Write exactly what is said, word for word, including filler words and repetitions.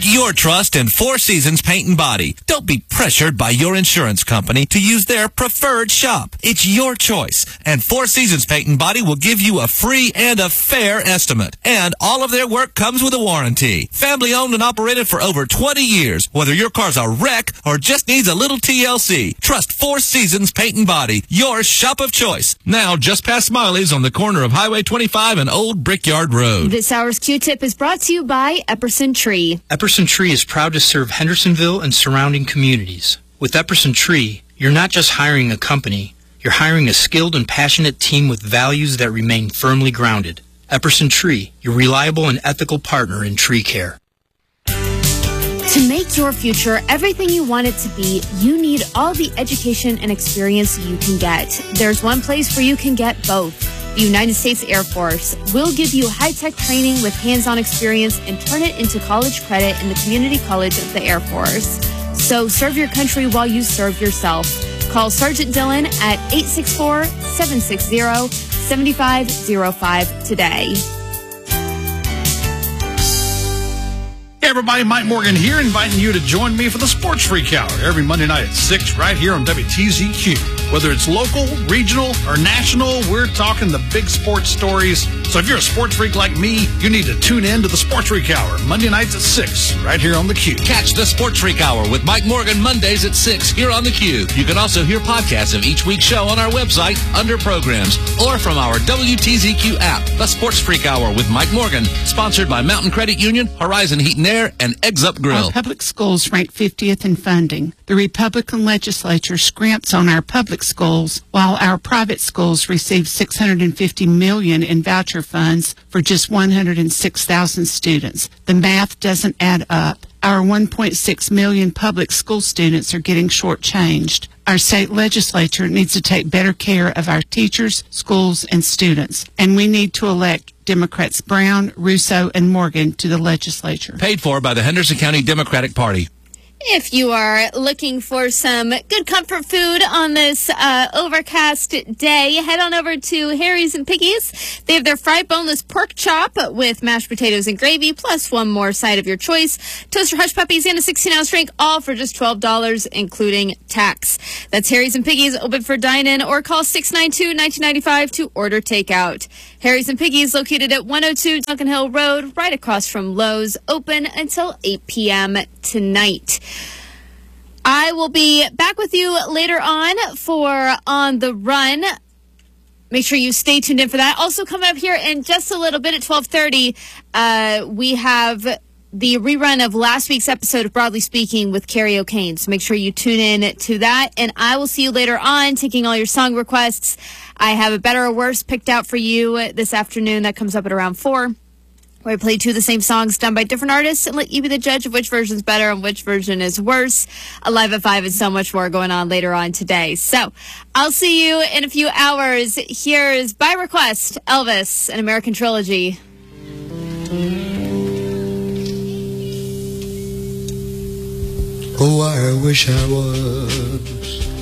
Put your trust in Four Seasons Paint and Body. Don't be pressured by your insurance company to use their preferred shop. It's your choice, and Four Seasons Paint and Body will give you a free and a fair estimate. And all of their work comes with a warranty. Family owned and operated for over twenty years. Whether your car's a wreck or just needs a little T L C, trust Four Seasons Paint and Body, your shop of choice. Now just past Smiley's on the corner of Highway twenty-five and Old Brickyard Road. This hour's Q-Tip is brought to you by Epperson Tree. Epperson Tree is proud to serve Hendersonville and surrounding communities. With Epperson Tree, you're not just hiring a company, you're hiring a skilled and passionate team with values that remain firmly grounded. Epperson Tree, your reliable and ethical partner in tree care. To make your future everything you want it to be, you need all the education and experience you can get. There's one place where you can get both. The United States Air Force will give you high-tech training with hands-on experience and turn it into college credit in the Community College of the Air Force. So serve your country while you serve yourself. Call Sergeant Dillon at eight six four, seven six zero, seven five zero five today. Hey everybody, Mike Morgan here, inviting you to join me for the Sports Freak Hour every Monday night at six right here on W T Z Q. Whether it's local, regional, or national, we're talking the big sports stories. So if you're a sports freak like me, you need to tune in to the Sports Freak Hour Monday nights at six right here on the Q. Catch the Sports Freak Hour with Mike Morgan Mondays at six here on the Q. You can also hear podcasts of each week's show on our website under programs or from our W T Z Q app. The Sports Freak Hour with Mike Morgan, sponsored by Mountain Credit Union, Horizon Heat and Air, and Eggs Up Grill. Our public schools rank fiftieth in funding. The Republican legislature scrimps on our public schools, while our private schools receive six hundred fifty million dollars in voucher funds for just one hundred six thousand students. The math doesn't add up. Our one point six million public school students are getting shortchanged. Our state legislature needs to take better care of our teachers, schools, and students. And we need to elect Democrats Brown, Russo, and Morgan to the legislature. Paid for by the Henderson County Democratic Party. If you are looking for some good comfort food on this uh, overcast day, head on over to Harry's and Piggy's. They have their fried boneless pork chop with mashed potatoes and gravy, plus one more side of your choice. Toaster Hush Puppies and a sixteen-ounce drink, all for just twelve dollars, including tax. That's Harry's and Piggy's, open for dine-in, or call six nine two, one nine nine five to order takeout. Harry's and Piggy's, located at one oh two Duncan Hill Road, right across from Lowe's, open until eight p.m. tonight. I will be back with you later on for On the Run. Make sure you stay tuned in for that. Also coming up here in just a little bit at twelve thirty, uh, we have the rerun of last week's episode of Broadly Speaking with Carrie O'Kane. So make sure you tune in to that. And I will see you later on, taking all your song requests. I have a better or worse picked out for you this afternoon. That comes up at around four. Where I play two of the same songs done by different artists and let you be the judge of which version's better and which version is worse. Alive at five and so much more going on later on today. So I'll see you in a few hours. Here's, by request, Elvis, an American Trilogy. Oh, I wish I was